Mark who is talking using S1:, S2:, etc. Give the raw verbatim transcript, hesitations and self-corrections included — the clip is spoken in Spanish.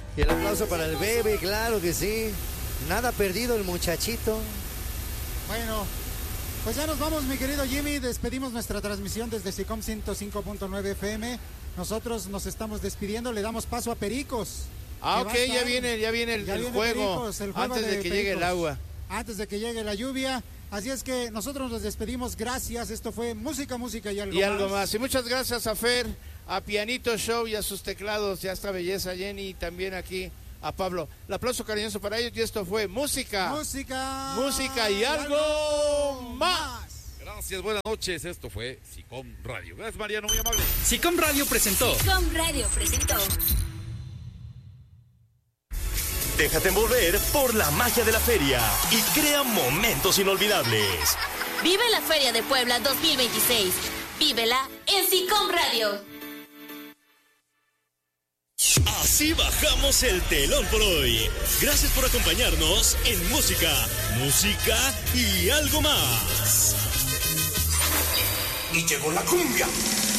S1: Y el aplauso para el bebé, claro que sí. Nada perdido el muchachito.
S2: Bueno, pues ya nos vamos, mi querido Jimmy. Despedimos nuestra transmisión desde SICOM ciento cinco punto nueve F M. Nosotros nos estamos despidiendo, le damos paso a Pericos.
S3: Ah, ok, ya viene, ya viene el,
S2: ya
S3: el,
S2: viene
S3: juego,
S2: Pericos, el juego
S3: antes de, de que
S2: Pericos,
S3: llegue el agua.
S2: Antes de que llegue la lluvia. Así es que nosotros nos despedimos, gracias. Esto fue Música, Música y algo
S3: y
S2: más.
S3: algo más. Y muchas gracias a Fer, a Pianito Show y a sus teclados, y a esta belleza Jenny, y también aquí a Pablo. El aplauso cariñoso para ellos, y esto fue Música,
S2: Música,
S3: Música y algo, algo más.
S4: Gracias, buenas noches. Esto fue SICOM Radio. Gracias, Mariano, muy amable.
S5: SICOM Radio presentó.
S6: SICOM Radio presentó.
S7: Déjate envolver por la magia de la feria y crea momentos inolvidables.
S6: Vive la Feria de Puebla dos mil veintiséis. Vívela en SICOM Radio.
S7: Así bajamos el telón por hoy. Gracias por acompañarnos en Música, Música y algo más.
S8: Y llegó la cumbia.